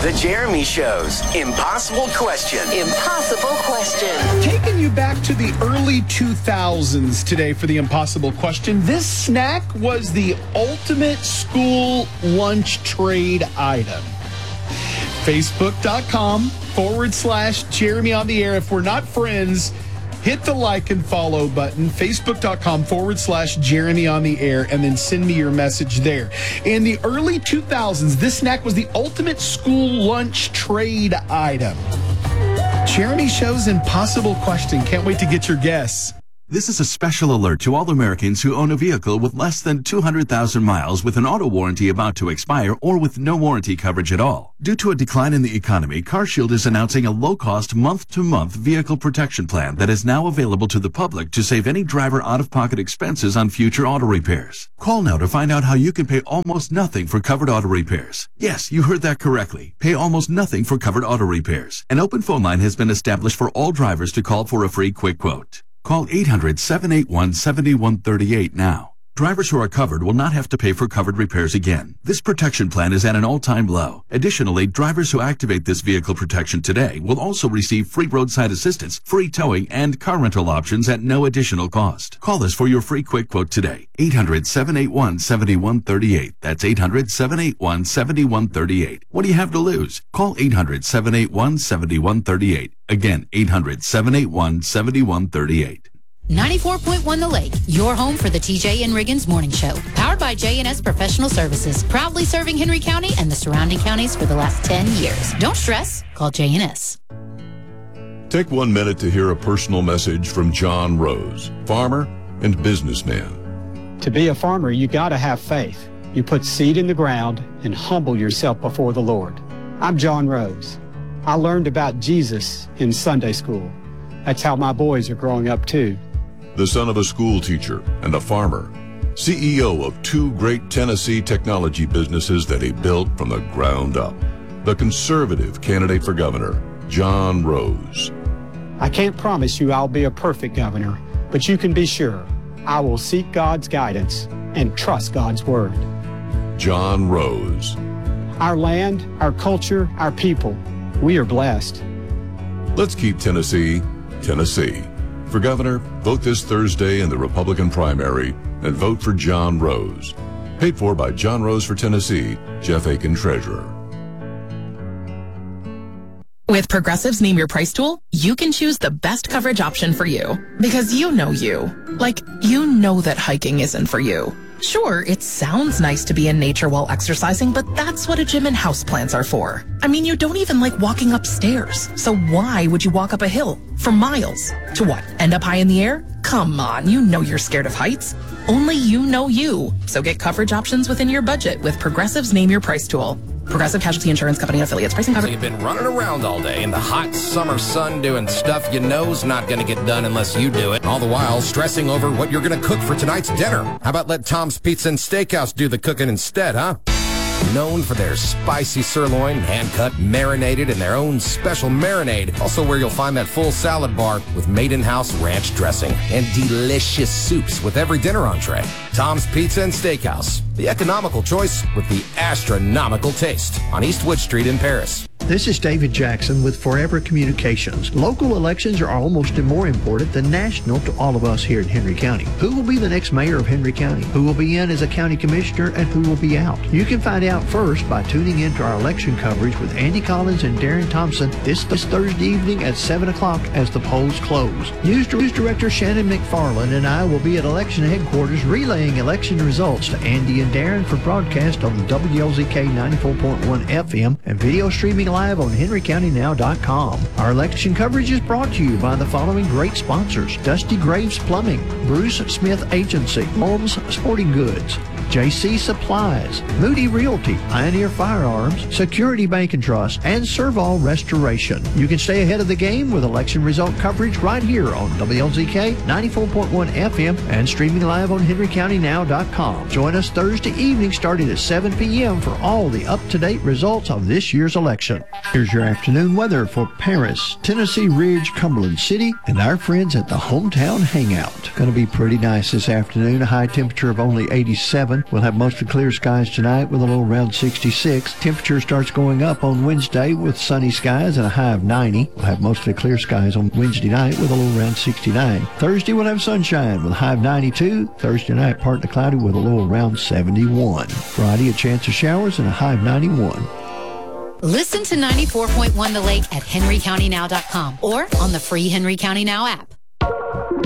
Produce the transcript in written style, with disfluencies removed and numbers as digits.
The Jeremy Show's Impossible Question. Impossible Question. Taking you back to the early 2000s today for the Impossible Question. This snack was the ultimate school lunch trade item. Facebook.com/Jeremy on the air. If we're not friends, hit the like and follow button. Facebook.com/Jeremy on the air, and then send me your message there. In the early 2000s, this snack was the ultimate school lunch trade item. Jeremy Show's Impossible Question. Can't wait to get your guess. This is a special alert to all Americans who own a vehicle with less than 200,000 miles with an auto warranty about to expire or with no warranty coverage at all. Due to a decline in the economy, CarShield is announcing a low-cost month-to-month vehicle protection plan that is now available to the public to save any driver out-of-pocket expenses on future auto repairs. Call now to find out how you can pay almost nothing for covered auto repairs. Yes, you heard that correctly. Pay almost nothing for covered auto repairs. An open phone line has been established for all drivers to call for a free quick quote. Call 800-781-7138 now. Drivers who are covered will not have to pay for covered repairs again. This protection plan is at an all-time low. Additionally, drivers who activate this vehicle protection today will also receive free roadside assistance, free towing, and car rental options at no additional cost. Call us for your free quick quote today. 800-781-7138. That's 800-781-7138. What do you have to lose? Call 800-781-7138. Again, 800-781-7138. 94.1 The Lake, your home for the TJ and Riggins Morning Show. Powered by J&S Professional Services, proudly serving Henry County and the surrounding counties for the last 10 years. Don't stress, call J&S. Take 1 minute to hear a personal message from John Rose, farmer and businessman. To be a farmer, you got to have faith. You put seed in the ground and humble yourself before the Lord. I'm John Rose. I learned about Jesus in Sunday school. That's how my boys are growing up too. The son of a school teacher and a farmer, CEO of 2 great Tennessee technology businesses that he built from the ground up. The conservative candidate for governor, John Rose. I can't promise you I'll be a perfect governor, but you can be sure I will seek God's guidance and trust God's word. John Rose. Our land, our culture, our people, we are blessed. Let's keep Tennessee, Tennessee. For governor, vote this Thursday in the Republican primary and vote for John Rose. Paid for by John Rose for Tennessee, Jeff Aiken, Treasurer. With Progressive's Name Your Price tool, you can choose the best coverage option for you. Because you know you. Like, you know that hiking isn't for you. Sure, it sounds nice to be in nature while exercising, but that's what a gym and houseplants are for. I mean, you don't even like walking upstairs. So why would you walk up a hill for miles? To what, end up high in the air? Come on, you know you're scared of heights. Only you know you. So get coverage options within your budget with Progressive's Name Your Price tool. Progressive Casualty Insurance Company and affiliates. Pricing coverage. So you've been running around all day in the hot summer sun doing stuff you know's not going to get done unless you do it. All the while stressing over what you're going to cook for tonight's dinner. How about let Tom's Pizza and Steakhouse do the cooking instead, huh? Known for their spicy sirloin, hand-cut, marinated in their own special marinade. Also where you'll find that full salad bar with made-in-house ranch dressing and delicious soups with every dinner entree. Tom's Pizza and Steakhouse, the economical choice with the astronomical taste on East Wood Street in Paris. This is David Jackson with Forever Communications. Local elections are almost more important than national to all of us here in Henry County. Who will be the next mayor of Henry County? Who will be in as a county commissioner and who will be out? You can find out first by tuning into our election coverage with Andy Collins and Darren Thompson this Thursday evening at 7 o'clock as the polls close. News Director Shannon McFarland and I will be at election headquarters relaying election results to Andy and Darren for broadcast on WLZK 94.1 FM and video streaming live on henrycountynow.com. Our election coverage is brought to you by the following great sponsors: Dusty Graves Plumbing, Bruce Smith Agency, Holmes Sporting Goods, JC Supplies, Moody Realty, Pioneer Firearms, Security Bank and Trust, and Serval Restoration. You can stay ahead of the game with election result coverage right here on WLZK 94.1 FM and streaming live on henrycountynow.com. Join us Thursday evening starting at 7 p.m. for all the up-to-date results of this year's election. Here's your afternoon weather for Paris, Tennessee Ridge, Cumberland City, and our friends at the Hometown Hangout. Going to be pretty nice this afternoon, a high temperature of only 87. weather. We'll have mostly clear skies tonight with a low around 66. Temperature starts going up on Wednesday with sunny skies and a high of 90. We'll have mostly clear skies on Wednesday night with a low around 69. Thursday we'll have sunshine with a high of 92. Thursday night partly cloudy with a low around 71. Friday a chance of showers and a high of 91. Listen to 94.1 The Lake at henrycountynow.com or on the free Henry County Now app.